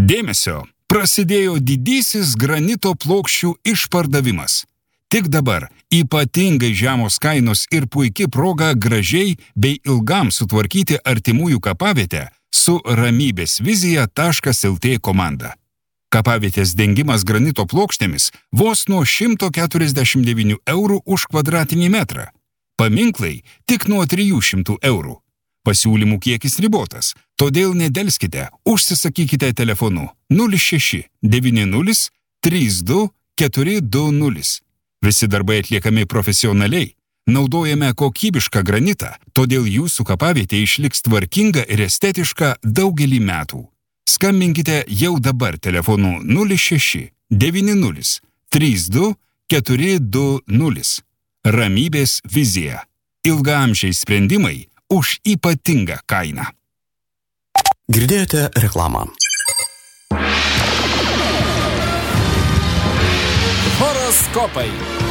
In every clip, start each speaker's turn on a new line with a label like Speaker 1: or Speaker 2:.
Speaker 1: Dėmesio! Prasidėjo didysis granito plokščių išpardavimas. Tik dabar ypatingai žemos kainos ir puiki proga gražiai bei ilgam sutvarkyti artimųjų kapavietę su ramybėsvizija.lt komanda. Kapavietės dengimas granito plokštėmis vos nuo 149 eurų už kvadratinį metrą. Paminklai tik nuo 300 eurų. Pasiūlymų kiekis ribotas, todėl nedelskite, užsisakykite telefonu 06 90 32 420. Visi darbai atliekami profesionaliai, naudojame kokybišką granitą, todėl jūsų kapavietė išliks tvarkinga ir estetiška daugelį metų. Skambinkite jau dabar telefonu 06 90 32 420. Ramybės vizija. Ilgaamžiai sprendimai už ypatingą kainą.
Speaker 2: Girdėjote reklamą.
Speaker 3: Horoskopai.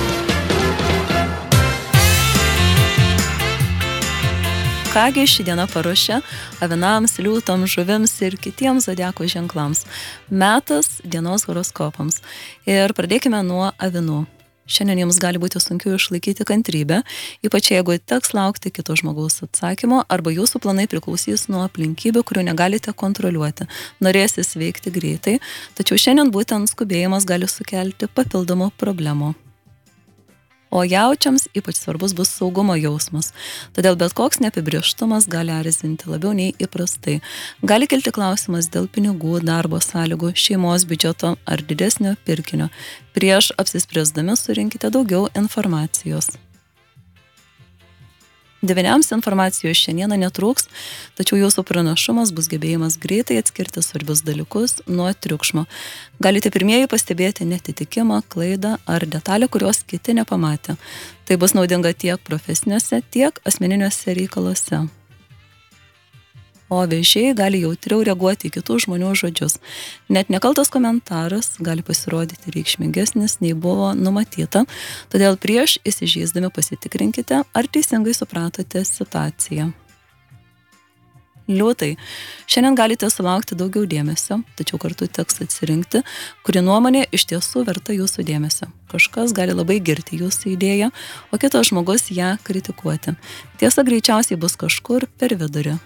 Speaker 4: Kągi ši diena paruošia avinams, liūtams, žuvims ir kitiems zodiako ženklams. Metas dienos horoskopams. Ir pradėkime nuo avinų. Šiandien jums gali būti sunkiau išlaikyti kantrybę, ypač jeigu teks laukti kito žmogaus atsakymo arba jūsų planai priklausys nuo aplinkybių, kurių negalite kontroliuoti. Norėsis veikti greitai, tačiau šiandien būtent skubėjimas gali sukelti papildomų problemų. O jaučiams ypač svarbus bus saugumo jausmas, todėl bet koks neapibrėžtumas gali erzinti labiau nei įprastai. Gali kilti klausimas dėl pinigų, darbo sąlygų, šeimos biudžeto ar didesnio pirkinio. Prieš apsispręsdami surinkite daugiau informacijos. Deviniams informacijos šiandieną netrūks, tačiau jūsų pranašumas bus gebėjimas greitai atskirti svarbius dalykus nuo triukšmo. Galite pirmieji pastebėti netitikimą, klaidą ar detalę, kurios kiti nepamatė. Tai bus naudinga tiek profesiniuose, tiek asmeniniuose reikaluose. O vėžiai gali jautriau reaguoti į kitų žmonių žodžius. Net nekaltas komentaras gali pasirodyti reikšmingesnis nei buvo numatyta, todėl prieš įsižeisdami pasitikrinkite, ar teisingai supratote situaciją. Liūtai. Šiandien galite sulaukti daugiau dėmesio, tačiau kartu teks atsirinkti, kuri nuomonė iš tiesų verta jūsų dėmesio. Kažkas gali labai girti jūsų idėją, o kitas žmogus ją kritikuoti. Tiesa greičiausiai bus kažkur per vidurį.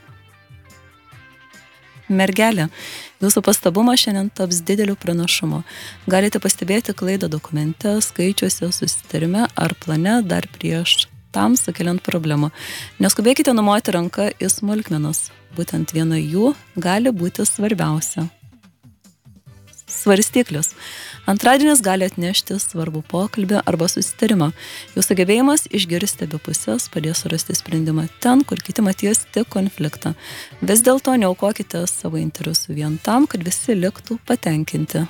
Speaker 4: Mergelė, jūsų pastabumas šiandien taps dideliu pranašumu. Galite pastebėti klaidą dokumente, skaičiuose, susitarime ar plane dar prieš tam sukeliant problemą. Neskubėkite numoti ranką į smulkmenas. Būtent viena jų gali būti svarbiausia. Svarstyklius. Antradienis gali atnešti svarbų pokalbį arba susitarimą. Jūsų gebėjimas išgirsti abi pusės padės surasti sprendimą ten, kur kiti matys tik konfliktą. Vis dėlto neaukokite savo interesų vien tam, kad visi liktų patenkinti.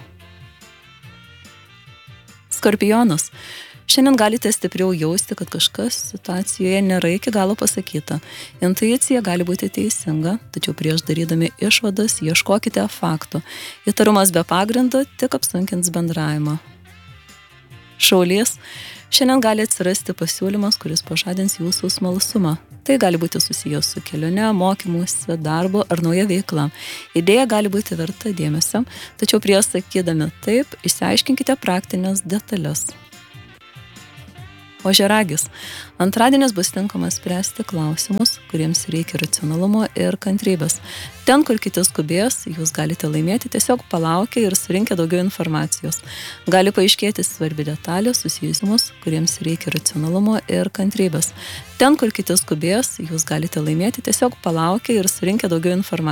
Speaker 4: Skorpionas. Šiandien galite stipriau jausti, kad kažkas situacijoje nėra iki galo pasakyta. Intuicija gali būti teisinga, tačiau prieš darydami išvadas ieškokite faktų. Įtarumas be pagrindo tik apsunkins bendravimą. Šaulys. Šiandien gali atsirasti pasiūlymas, kuris pažadins jūsų smalsumą. Tai gali būti susijęs su kelione, mokymuose, darbo ar nauja veikla. Idėja gali būti verta dėmesio, tačiau prieš sakydami taip, išsiaiškinkite praktinės detalės. Ožiaragis. Antradienis bus tinkamas spręsti klausimus, kuriems reikia racionalumo ir kantrybės. Ten, kur kiti skubės, jūs galite laimėti tiesiog palaukę ir surinkę daugiau informacijos. Gali paaiškėti svarbi detalė susijusimus, kuriems reikia racionalumo ir kantrybės. Ten, kur kiti skubės, jūs galite laimėti tiesiog palaukę ir surinkę daugiau informacijos.